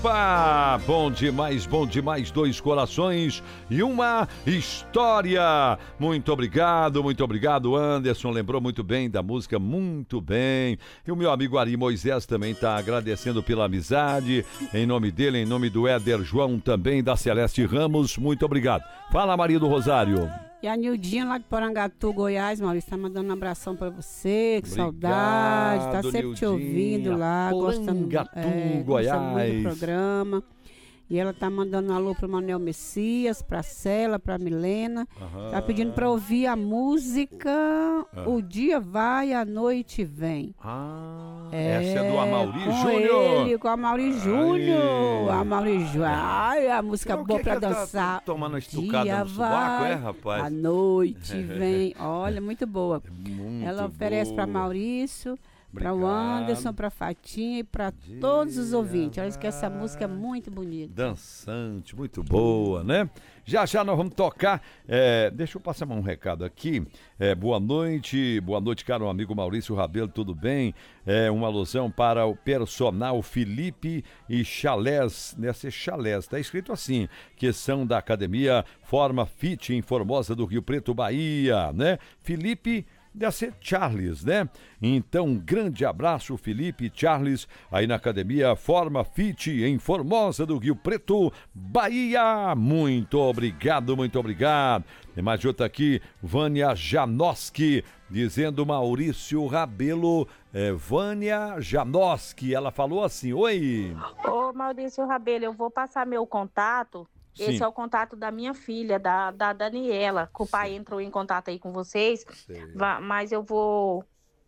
Opa! Bom demais, dois corações e uma história. Muito obrigado, Anderson, lembrou muito bem da música, muito bem. E o meu amigo Ari Moisés também está agradecendo pela amizade, em nome dele, em nome do Éder João também, da Celeste Ramos, muito obrigado. Fala, Maria do Rosário. E a Nildinha lá de Porangatu, Goiás, Maurício, tá mandando um abração pra você, que saudade, tá sempre Nildinha, te ouvindo lá, Porangatu, Goiás. Gosta muito do programa. E ela tá mandando um alô pro Manuel Messias, pra Cela, pra Milena. Tá pedindo pra ouvir a música O Dia Vai, a Noite Vem. Essa é do Amaury Júnior. Com o Amaury Júnior. Amaury Júnior. Ai, a música boa pra dançar. Tá tomando uma estucada no sovaco, rapaz? A noite vem. Olha, muito boa. Muito ela oferece para Maurício, para o Anderson, para Fatinha e para todos os ouvintes. Olha que essa música é muito bonita. Dançante, muito boa, né? Já nós vamos tocar. Deixa eu passar um recado aqui. Boa noite, caro amigo Maurício Rabelo, tudo bem? Uma alusão para o personal Felipe e Chalés, nessa Chalés, tá escrito assim, que são da Academia Forma Fit em Formosa do Rio Preto, Bahia, né? Felipe deve ser Charles, né? Então, um grande abraço, Felipe e Charles, aí na Academia Forma Fit, em Formosa do Rio Preto, Bahia. Muito obrigado. Tem mais outra aqui, Vânia Janoski, dizendo Maurício Rabelo, Vânia Janoski, ela falou assim, oi. Ô Maurício Rabelo, eu vou passar meu contato. Sim. Esse é o contato da minha filha, da Daniela, que o pai entrou em contato aí com vocês, mas eu vou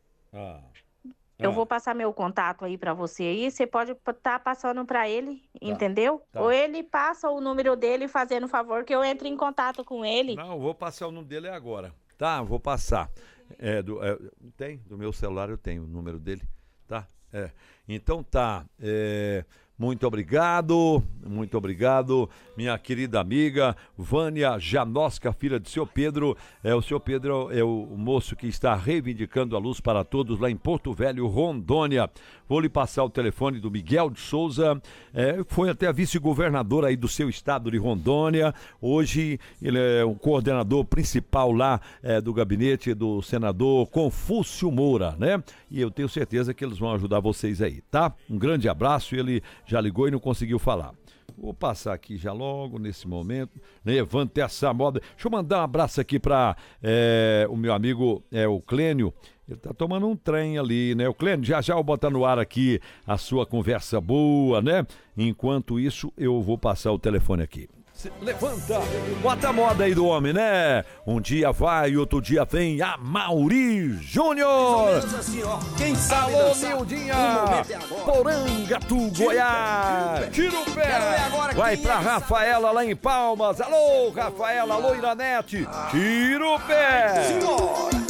passar meu contato aí pra você aí, você pode estar passando pra ele, entendeu? Tá. Ou ele passa o número dele fazendo favor que eu entre em contato com ele. Não, eu vou passar o número dele agora, tá? Vou passar. Do meu celular eu tenho o número dele, tá? Então tá, muito obrigado, minha querida amiga Vânia Janoska, filha do seu Pedro. O seu Pedro é o moço que está reivindicando a luz para todos lá em Porto Velho, Rondônia. Vou lhe passar o telefone do Miguel de Souza, foi até vice-governador aí do seu estado de Rondônia. Hoje ele é o coordenador principal lá do gabinete do senador Confúcio Moura, né? E eu tenho certeza que eles vão ajudar vocês aí, tá? Um grande abraço, ele já ligou e não conseguiu falar. Vou passar aqui já logo nesse momento. Levanta essa moda. Deixa eu mandar um abraço aqui para o meu amigo, o Clênio. Ele tá tomando um trem ali, né? O Clênio, já eu vou botar no ar aqui a sua conversa boa, né? Enquanto isso, eu vou passar o telefone aqui. Levanta, bota a moda aí do homem, né? Um dia vai, outro dia vem, Amaury Júnior. Assim, quem sabe alô, Nildinha, Porangatu, Goiás. Tira o pé. Vai pra Rafaela lá em Palmas. Alô, Rafaela, alô, Iranete. Tira o pé. Simbora.